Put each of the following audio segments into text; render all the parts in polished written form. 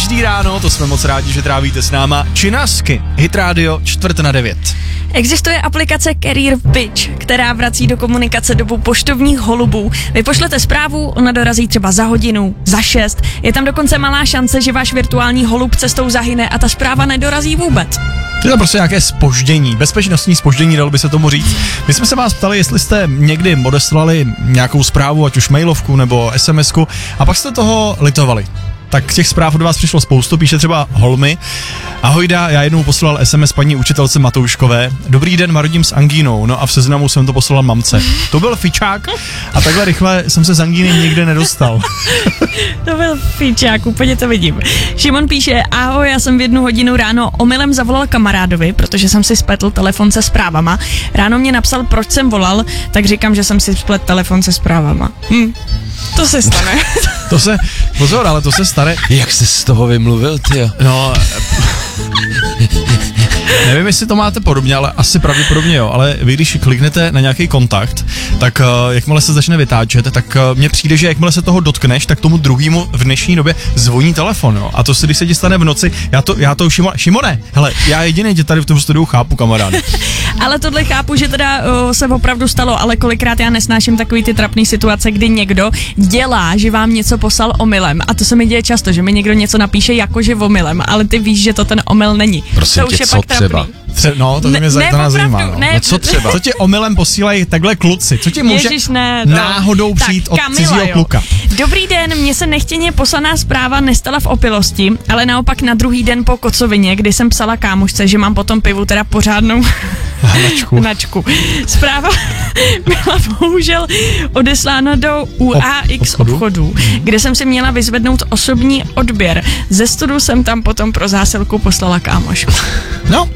každý ráno, to jsme moc rádi, že trávíte s náma. Činasky, Hit Radio 8:45. Existuje aplikace Career Pitch, která vrací do komunikace dobu poštovních holubů. Vy pošlete zprávu, ona dorazí třeba za hodinu, za 6. Je tam dokonce malá šance, že váš virtuální holub cestou zahyne a ta zpráva nedorazí vůbec. Je to prostě nějaké zpoždění, bezpečnostní zpoždění, dalo by se tomu říct. My jsme se vás ptali, jestli jste někdy odeslali nějakou zprávu, ať už mailovku nebo SMSku, a pak jste toho litovali. Tak těch zpráv od vás přišlo spoustu, píše třeba Holmy. Ahojda, já jednou poslal SMS paní učitelce Matouškové. Dobrý den, marodím s angínou, no a v seznamu jsem to poslal mamce. To byl fičák a takhle rychle jsem se z angíny nikde nedostal. To byl fičák, úplně to vidím. Šimon píše, ahoj, já jsem v 1 hodinu ráno omylem zavolal kamarádovi, protože jsem si spletl telefon se zprávama. Ráno mě napsal, proč jsem volal, tak říkám, že jsem si spletl telefon se zprávama. To se stane. Pozor, ale to se stane. Jak jsi z toho vymluvil, ty? No, nevím, jestli to máte podobně, ale asi pravděpodobně jo, ale vy když kliknete na nějaký kontakt, tak jakmile se začne vytáčet, tak mně přijde, že jakmile se toho dotkneš, tak tomu druhému v dnešní době zvoní telefon, jo. A to se, když se ti stane v noci, já to Šimone, hele, já jediný tě tady v tom studiu chápu, kamaráde. Ale tohle chápu, že teda se opravdu stalo, ale kolikrát já nesnáším takový ty trapný situace, kdy někdo dělá, že vám něco poslal omylem. A to se mi děje často, že mi někdo něco napíše jakože omylem, ale ty víš, že to ten omyl není. Prosím to tě, už je co pak třeba? trapný. No, to mě nás zajímá. No. Ne, co třeba? Co tě omylem posílají takhle kluci? Co ti může náhodou přijít od cizího kluka? Dobrý den, mně se nechtěně poslaná zpráva nestala v opilosti, ale naopak na druhý den po kocovině, kdy jsem psala kámošce, že mám potom pivu teda pořádnou hnačku. Zpráva byla bohužel odeslána do UAX obchodu, kde jsem si měla vyzvednout osobní odběr. Ze studu jsem tam potom pro zásilku poslala kámošku. No.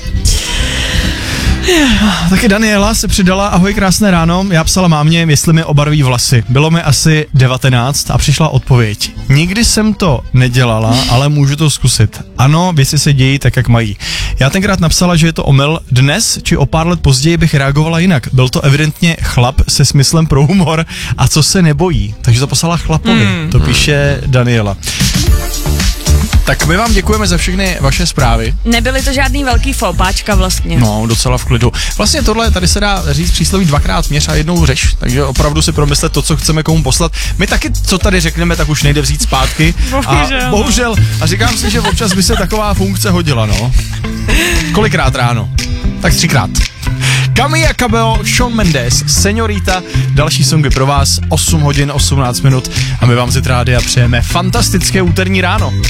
Taky Daniela se přidala, ahoj, krásné ráno, já psala mámě, jestli mi obarví vlasy. Bylo mi asi 19 a přišla odpověď. Nikdy jsem to nedělala, ale můžu to zkusit. Ano, věci se dějí tak, jak mají. Já tenkrát napsala, že je to omyl, dnes či o pár let později bych reagovala jinak. Byl to evidentně chlap se smyslem pro humor a co se nebojí. Takže to poslala chlapovi, to píše Daniela. Tak my vám děkujeme za všechny vaše zprávy. Nebyly to žádný velký fopáčka vlastně. No, docela v klidu. Vlastně tohle tady se dá říct přísloví 2krát měř a 1 řeš, takže opravdu si promyslet to, co chceme komu poslat. My taky, co tady řekneme, tak už nejde vzít zpátky. Bohužel. A říkám si, že občas by se taková funkce hodila, no. Kolikrát ráno? Tak 3krát. Camila Cabello, Shawn Mendes, Señorita, další songy pro vás, 8 hodin, 18 minut a my vám z Rádia přejeme fantastické úterní ráno.